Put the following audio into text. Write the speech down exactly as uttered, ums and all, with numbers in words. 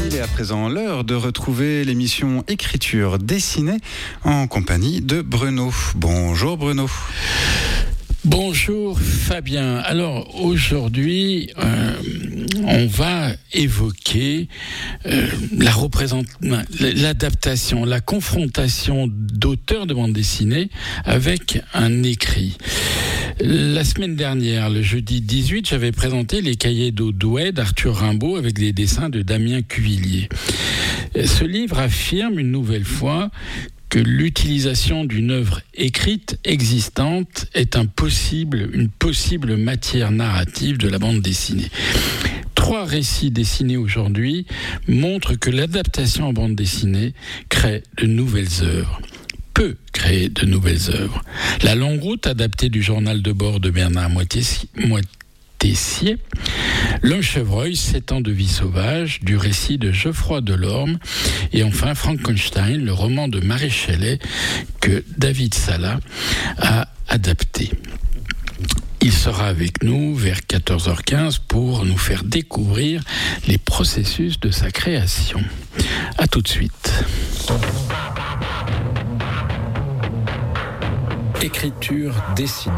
Il est à présent l'heure de retrouver l'émission Écriture dessinée en compagnie de Bruno. Bonjour Bruno. Bonjour Fabien. Alors aujourd'hui, euh, on va évoquer euh, la représent... l'adaptation, la confrontation d'auteurs de bande dessinée avec un écrit. La semaine dernière, le jeudi dix-huit, j'avais présenté les cahiers d'Audouet d'Arthur Rimbaud avec des dessins de Damien Cuvillier. Ce livre affirme une nouvelle fois que l'utilisation d'une œuvre écrite existante est un possible, une possible matière narrative de la bande dessinée. Trois récits dessinés aujourd'hui montrent que l'adaptation en bande dessinée crée de nouvelles œuvres. Peut créer de nouvelles œuvres. La longue route, adaptée du journal de bord de Bernard Moitessier, Tessier, L'homme chevreuil, sept ans de vie sauvage, du récit de Geoffroy Delorme, et enfin Frankenstein, le roman de Mary Shelley que David Sala a adapté. Il sera avec nous vers quatorze heures quinze pour nous faire découvrir les processus de sa création. À tout de suite. Écriture dessinée.